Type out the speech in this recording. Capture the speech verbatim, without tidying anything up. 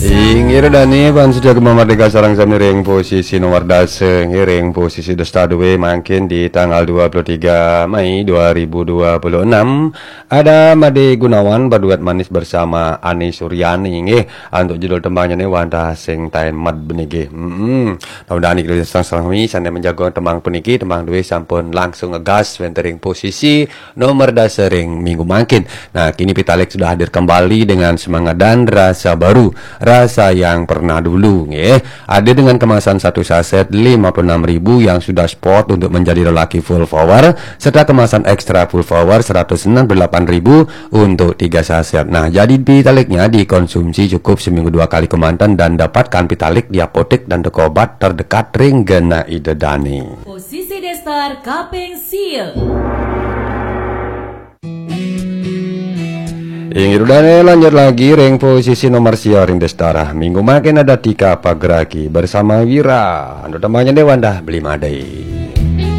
Inggir dani pan sejak memerdeka sarang sami ring posisi nomor daseng ring posisi Desta Due makin di tanggal dua puluh tiga Mei dua ribu dua puluh enam ada Made Gunawan berduet manis bersama Ani Suryani nggih untuk judul tembangnya nih wanda sing taen mad beniki. Heeh. Mudah-mudahan iki sareng sami sane menjaga tembang puniki tembang duwe sampun langsung ngegas wentering posisi nomor dasar ring minggu makin. Nah, kini Pitalik sudah hadir kembali dengan semangat dan rasa baru. Rasa yang pernah dulu nggih. Ada dengan kemasan satu saset lima puluh enam ribu yang sudah spot untuk menjadi lelaki full power serta kemasan ekstra full power seratus enam puluh delapan ribu untuk tiga saset. Nah, jadi Pitaliknya dikonsumsi cukup seminggu dua kali kemantan dan dapatkan Pitalik di apotek dan toko obat terdekat Ringgena Idedani. Posisi Destar Kaping Seal. Ingin udah lanjut lagi ring posisi nomor siar ring Destara minggu makin ada Tika Pagraki bersama Wira anu temannya Dewanda beli madai.